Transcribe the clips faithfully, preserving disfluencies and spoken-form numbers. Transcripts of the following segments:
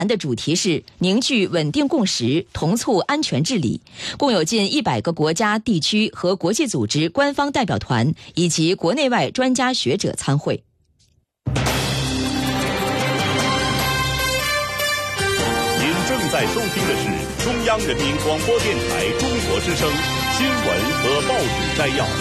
的主题是凝聚稳定共识，同促安全治理，共有近一百个国家、地区和国际组织官方代表团以及国内外专家学者参会。 您正在收听的是中央人民广播电台中国之声新闻和报纸摘要。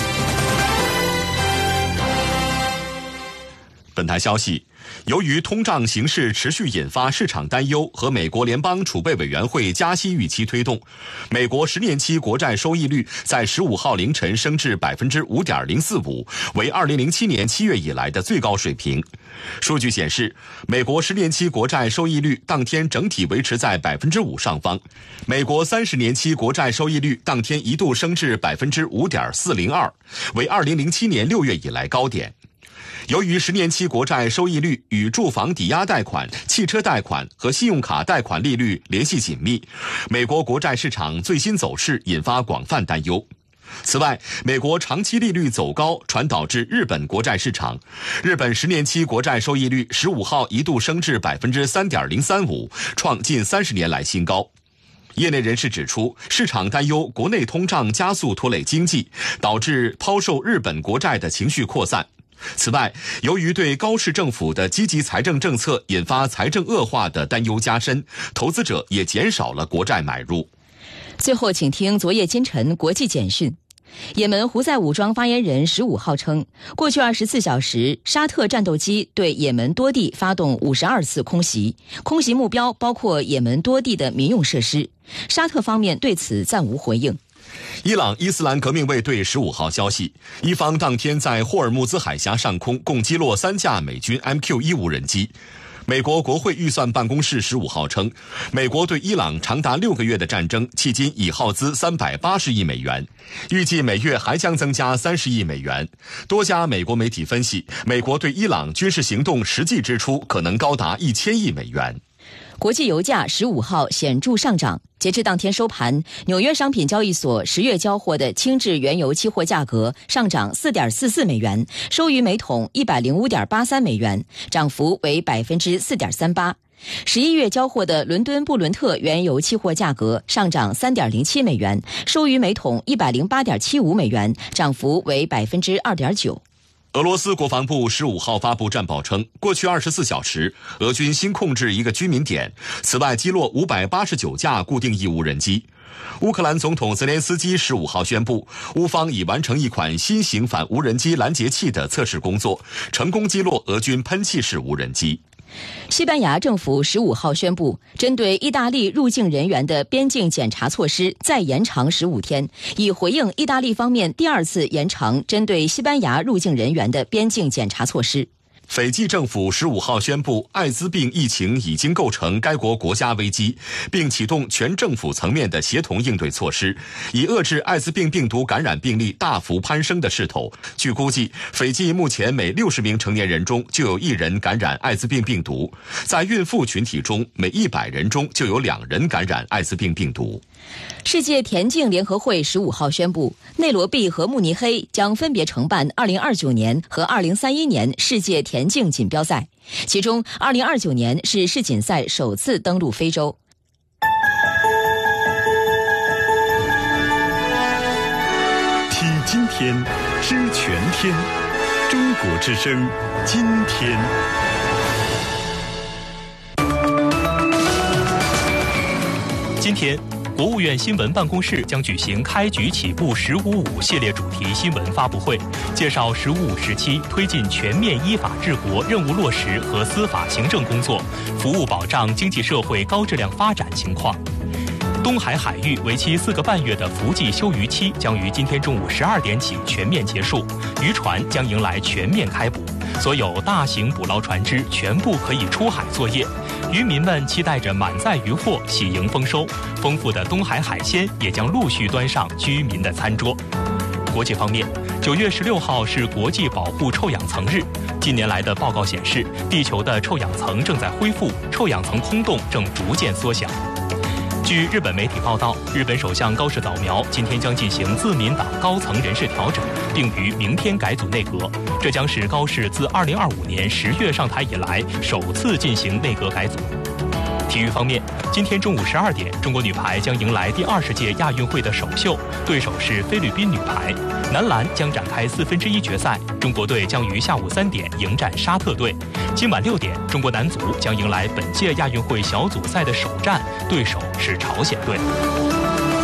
本台消息，由于通胀形势持续引发市场担忧和美国联邦储备委员会加息预期推动，美国十年期国债收益率在十五号凌晨升至 百分之五点零四五， 为二零零七年七月以来的最高水平。数据显示，美国十年期国债收益率当天整体维持在 百分之五 上方，美国三十年期国债收益率当天一度升至 百分之五点四零二， 为二零零七年六月以来高点。由于十年期国债收益率与住房抵押贷款、汽车贷款和信用卡贷款利率联系紧密，美国国债市场最新走势引发广泛担忧。此外，美国长期利率走高传导至日本国债市场，日本十年期国债收益率十五号一度升至 百分之三点零三五， 创近三十年来新高。业内人士指出，市场担忧国内通胀加速拖累经济，导致抛售日本国债的情绪扩散。此外，由于对高市政府的积极财政政策引发财政恶化的担忧加深，投资者也减少了国债买入。 最后，请听昨夜今晨国际简讯。也门胡塞武装发言人十五号称，过去二十四小时，沙特战斗机对也门多地发动五十二次空袭，空袭目标包括也门多地的民用设施。沙特方面对此暂无回应。 伊朗伊斯兰革命卫队十五号消息，伊方当天在霍尔木兹海峡上空共击落三架美军 M Q 一 无人机。美国国会预算办公室十五号称，美国对伊朗长达六个月的战争迄今已耗资三百八十亿美元，预计每月还将增加三十亿美元。多家美国媒体分析，美国对伊朗军事行动实际支出可能高达一千亿美元。 国际油价十五号显著上涨，截至当天收盘，纽约商品交易所十月交货的轻质原油期货价格上涨 四点四四美元，收于每桶 一百零五点八三美元，涨幅为 百分之四点三八。十一月交货的伦敦布伦特原油期货价格上涨 三点零七美元，收于每桶 一百零八点七五美元，涨幅为 百分之二点九。 俄罗斯国防部十五号发布战报称，过去二十四小时，俄军新控制一个居民点，此外击落五百八十九架固定翼无人机。乌克兰总统泽连斯基十五号宣布，乌方已完成一款新型反无人机拦截器的测试工作，成功击落俄军喷气式无人机。 西班牙政府十五号宣布，针对意大利入境人员的边境检查措施再延长十五天，以回应意大利方面第二次延长针对西班牙入境人员的边境检查措施。 斐济政府十五号宣布，艾滋病疫情已经构成该国国家危机，并启动全政府层面的协同应对措施，以遏制艾滋病病毒感染病例大幅攀升的势头。据估计，斐济目前每六十名成年人中就有一人感染艾滋病病毒，在孕妇群体中，每一百人中就有两人感染艾滋病病毒。 世界田径联合会十五号宣布，内罗毕和慕尼黑将分别承办二零二九年和二零三一年世界田径锦标赛，其中二零二九年是世锦赛首次登陆非洲。 听今天，知全天，中国之声，今天。 今天，国务院新闻办公室将举行开局起步十五五系列主题新闻发布会，介绍十五五时期推进全面依法治国任务落实和司法行政工作，服务保障经济社会高质量发展情况。东海海域为期四个半月的伏季休渔期将于今天中午十二点起全面结束，渔船将迎来全面开捕，所有大型捕捞船只全部可以出海作业。渔民们期待着满载渔获喜迎丰收，丰富的东海海鲜也将陆续端上居民的餐桌。国际方面，九月十六号是国际保护臭氧层日。近年来的报告显示，地球的臭氧层正在恢复，臭氧层空洞正逐渐缩小。据日本媒体报道，日本首相高市早苗今天将进行自民党高层人事调整，并于明天改组内阁。这将是高市自二零二五年十月上台以来首次进行内阁改组。 体育方面，今天中午十二点，中国女排将迎来第二十届亚运会的首秀，对手是菲律宾女排。男篮将展开四分之一决赛，中国队将于下午三点迎战沙特队。今晚六点，中国男足将迎来本届亚运会小组赛的首战，对手是朝鲜队。